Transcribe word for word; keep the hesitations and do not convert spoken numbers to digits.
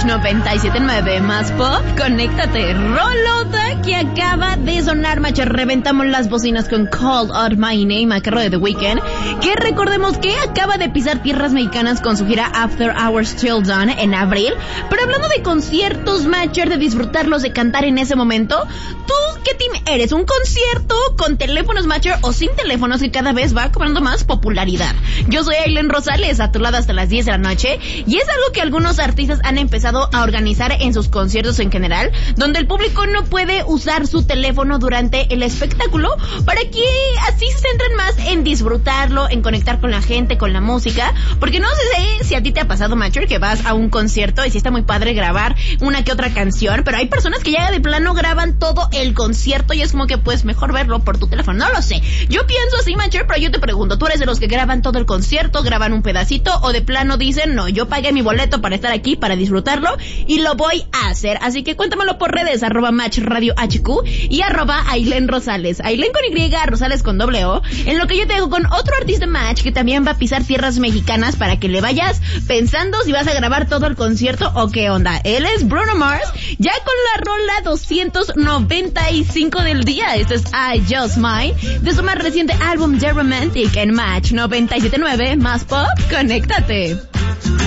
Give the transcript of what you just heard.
Match noventa y siete punto nueve más pop, conéctate. Rolota que acaba de sonar, Match. Reventamos las bocinas con Call Out My Name, a cargo de The Weeknd, que recordemos que acaba de pisar tierras mexicanas con su gira After Hours Till Dawn en abril. Pero hablando de conciertos, Matcher, de disfrutarlos, de cantar en ese momento, ¿tú qué team eres? ¿Un concierto con teléfonos, Matcher, o sin teléfonos, que cada vez va cobrando más popularidad? Yo soy Aileen Rosales, a tu lado hasta las diez de la noche, y es algo que algunos artistas han empezado a organizar en sus conciertos en general, donde el público no puede usar su teléfono durante el espectáculo, para que así se centren más en disfrutarlo, en conectar con la gente, con la música, porque no sé si a ti te ha pasado, Matcher, que vas a un concierto y sí está muy padre grabar una que otra canción, pero hay personas que ya de plano graban todo el concierto y es como que pues mejor verlo por tu teléfono. No lo sé, yo pienso así, Matcher, pero yo te pregunto, ¿tú eres de los que graban todo el concierto, graban un pedacito, o de plano dicen, no, yo pagué mi boleto para estar aquí, para disfrutarlo, y lo voy a hacer? Así que cuéntamelo por redes, arroba Match Radio H Q y arroba Aileen Rosales, Aileen con Y, Rosales con doble O, en lo que yo te dejo con otro artista, Match, que también va a pisar tierras mexicanas, para que le vayas pensando si vas a grabar todo el concierto o qué onda. Él es Bruno Mars, ya con la rola doscientos noventa y cinco del día. Esto es I Just Mine, de su más reciente álbum The Romantic, en Match noventa y siete punto nueve más pop, conéctate.